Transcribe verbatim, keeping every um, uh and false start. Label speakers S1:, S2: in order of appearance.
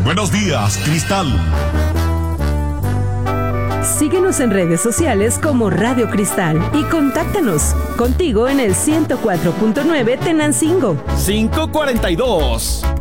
S1: Buenos días, Cristal.
S2: Síguenos en redes sociales como Radio Cristal y contáctanos. Contigo en el ciento cuatro punto nueve Tenancingo.
S3: cinco cuarenta y dos.